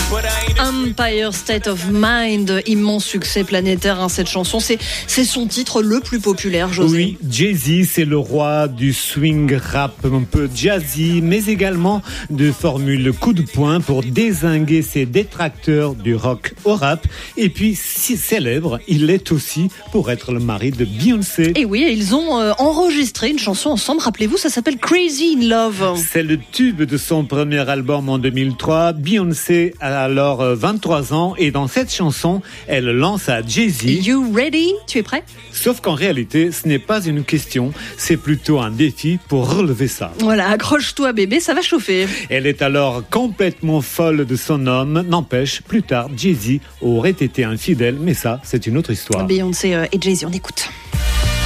Empire State of Mind, immense succès planétaire, hein, cette chanson, c'est son titre le plus populaire, José. Oui, Jay-Z, c'est le roi du swing rap un peu jazzy, mais également de formules coup de poing pour dézinguer ses détracteurs du rock au rap. Et puis, si célèbre, il l'est aussi pour être le mari de Beyoncé. Et oui, ils ont enregistré une chanson ensemble, rappelez-vous, ça s'appelle Crazy in Love. C'est le tube de son premier album en 2003. Beyoncé a alors 23 ans et dans cette chanson, elle lance à Jay-Z. You ready? Tu es prêt? Sauf qu'en réalité, ce n'est pas une question, c'est plutôt un défi pour relever ça. Voilà, accroche-toi bébé, ça va chauffer. Elle est alors complètement folle de son homme. N'empêche, plus tard, Jay-Z aurait été infidèle, mais ça, c'est une autre histoire. Beyoncé et Jay-Z, on écoute.